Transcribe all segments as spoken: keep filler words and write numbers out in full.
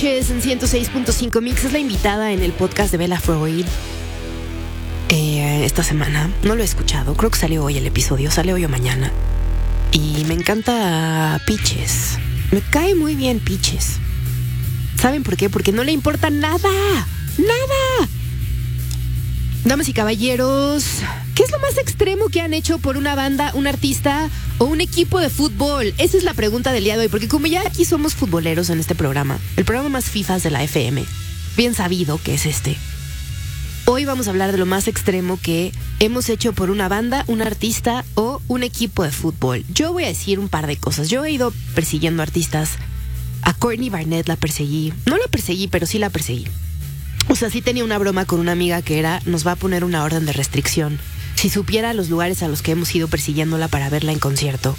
noches en ciento seis punto cinco Mix. Es la invitada en el podcast de Bella Freud eh, esta semana. No lo he escuchado, creo que salió hoy el episodio, sale hoy o mañana. Y me encanta Peaches. Me cae muy bien Peaches. ¿Saben por qué? Porque no le importa nada. ¡Nada! Damas y caballeros, ¿qué es lo más extremo que han hecho por una banda, un artista o un equipo de fútbol? Esa es la pregunta del día de hoy, porque como ya aquí somos futboleros en este programa, el programa más fifas de la F M, bien sabido que es este. Hoy vamos a hablar de lo más extremo que hemos hecho por una banda, un artista o un equipo de fútbol. Yo voy a decir un par de cosas. Yo he ido persiguiendo artistas. A Courtney Barnett la perseguí. No la perseguí, pero sí la perseguí. O sea, sí tenía una broma con una amiga que era, nos va a poner una orden de restricción si supiera los lugares a los que hemos ido persiguiéndola para verla en concierto.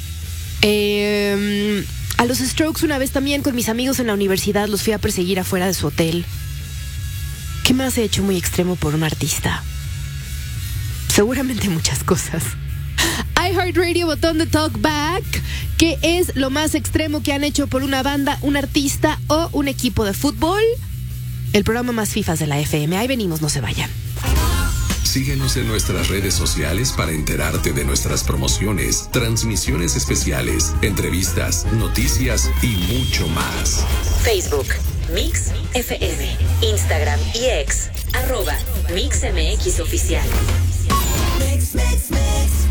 Eh, a los Strokes una vez también con mis amigos en la universidad los fui a perseguir afuera de su hotel. ¿Qué más he hecho muy extremo por un artista? Seguramente muchas cosas. iHeartRadio, botón de Talkback. ¿Qué es lo más extremo que han hecho por una banda, un artista o un equipo de fútbol? El programa más fifas de la F M. Ahí venimos, no se vayan. Síguenos en nuestras redes sociales para enterarte de nuestras promociones, transmisiones especiales, entrevistas, noticias y mucho más. Facebook, Mix F M. Instagram y X, arroba MixMX Oficial. Mix, mix, mix.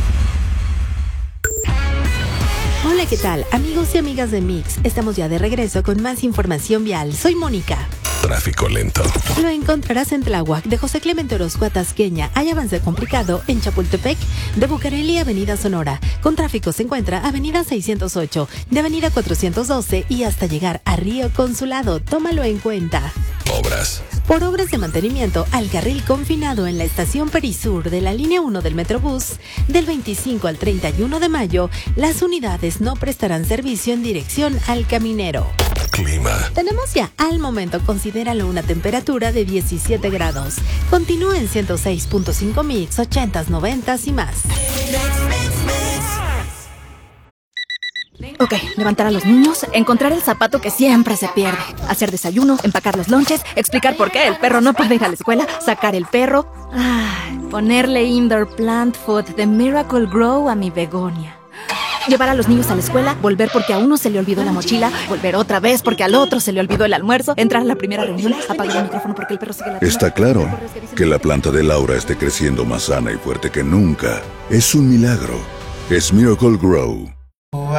Hola, ¿qué tal? Amigos y amigas de Mix, estamos ya de regreso con más información vial. Soy Mónica. Tráfico lento. Lo encontrarás en Tláhuac, de José Clemente Orozco a Tasqueña. Hay avance complicado en Chapultepec, de Bucareli a Avenida Sonora. Con tráfico se encuentra Avenida seiscientos ocho, de Avenida cuatrocientos doce y hasta llegar a Río Consulado. Tómalo en cuenta. Obras. Por obras de mantenimiento al carril confinado en la estación Perisur de la línea uno del Metrobús, del veinticinco al treinta y uno de mayo, las unidades no prestarán servicio en dirección al Caminero. Clima. Tenemos ya al momento, considéralo, una temperatura de diecisiete grados. Continúa en ciento seis punto cinco Mix, ochentas, noventas y más. Ok, levantar a los niños, encontrar el zapato que siempre se pierde, hacer desayuno, empacar los lonches, explicar por qué el perro no puede ir a la escuela, sacar el perro, ay, ponerle indoor plant food de Miracle Grow a mi begonia. Llevar a los niños a la escuela, volver porque a uno se le olvidó la mochila, volver otra vez porque al otro se le olvidó el almuerzo, entrar a la primera reunión, apagar el micrófono porque el perro sigue latiendo. Está claro que la planta de Laura esté creciendo más sana y fuerte que nunca. Es un milagro. Es Miracle Grow.